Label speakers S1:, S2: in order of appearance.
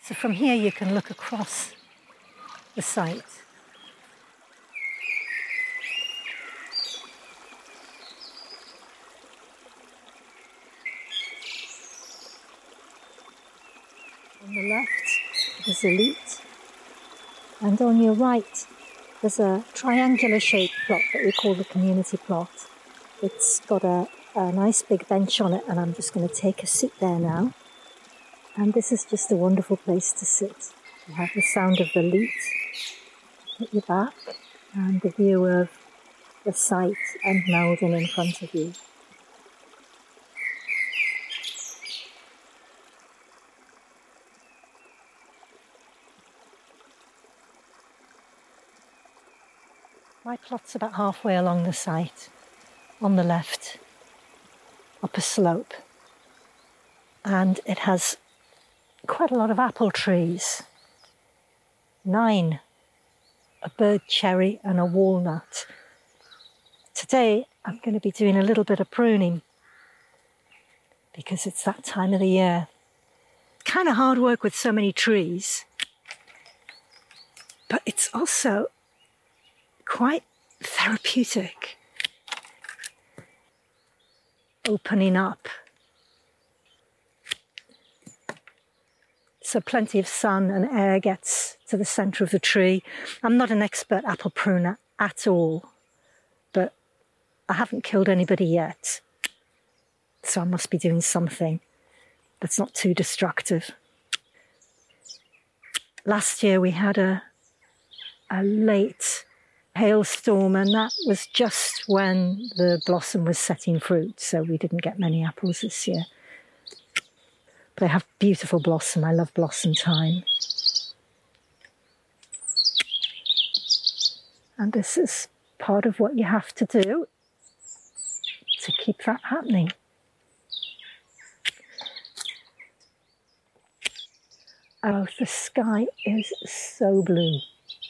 S1: So from here you can look across the site. On the left there's a leat, and on your right there's a triangular shaped plot that we call the community plot. It's got a nice big bench on it, and I'm just going to take a seat there now. And this is just a wonderful place to sit. You have the sound of the leat at your back and the view of the site and Meldon in front of you. My plot's about halfway along the site, on the left, up a slope. And it has quite a lot of apple trees. 9, a bird cherry and a walnut. Today I'm going to be doing a little bit of pruning because it's that time of the year. It's kind of hard work with so many trees, but it's also quite therapeutic. Opening up. So plenty of sun and air gets to the centre of the tree. I'm not an expert apple pruner at all, but I haven't killed anybody yet. So I must be doing something that's not too destructive. Last year we had a late hailstorm, and that was just when the blossom was setting fruit, so we didn't get many apples this year. They have beautiful blossom. I love blossom time. And this is part of what you have to do to keep that happening. Oh, the sky is so blue.